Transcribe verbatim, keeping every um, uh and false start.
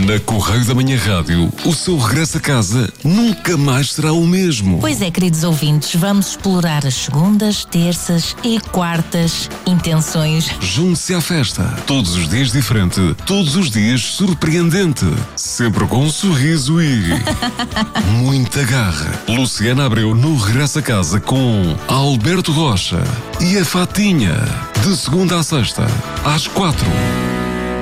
Na Correio da Manhã Rádio, o seu regresso a casa nunca mais será o mesmo. Pois é, queridos ouvintes, vamos explorar as segundas, terças e quartas intenções. Junte-se à festa. Todos os dias diferente, todos os dias surpreendente. Sempre com um sorriso e muita garra. Luciana Abreu no regresso a casa com Alberto Rocha e a Fatinha. De segunda a sexta, às quatro.